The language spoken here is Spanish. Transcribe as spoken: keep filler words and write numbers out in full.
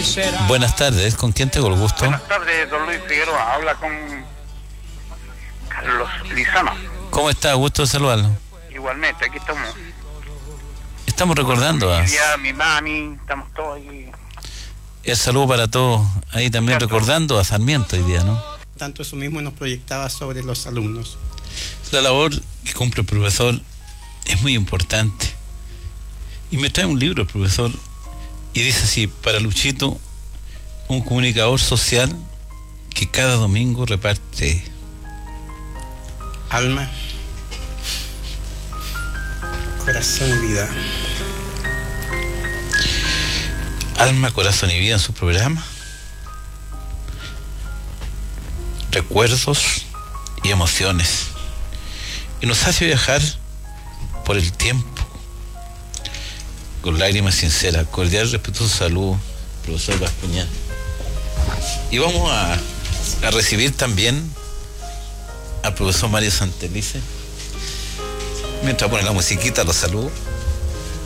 Buenas tardes, ¿con quién tengo el gusto? Buenas tardes, don Luis Figueroa. Habla con Carlos Lizama. ¿Cómo está? Gusto de saludarlo. Igualmente, aquí estamos. Estamos recordando a... Mi tía, mi mami, estamos todos ahí. El saludo para todos. Ahí también Cierto. Recordando a Sarmiento hoy día, ¿no? Tanto eso mismo nos proyectaba sobre los alumnos. La labor que cumple el profesor es muy importante. Y me trae un libro el profesor y dice así: para Luchito, un comunicador social que cada domingo reparte Alma, corazón y vida. alma, corazón y vida en su programa, recuerdos y emociones, y nos hace viajar por el tiempo con lágrimas sinceras. Cordial, respetuoso saludo, profesor Bascuñán. Y vamos a, a recibir también al profesor Mario Santelice. Mientras pone la musiquita, los saludo.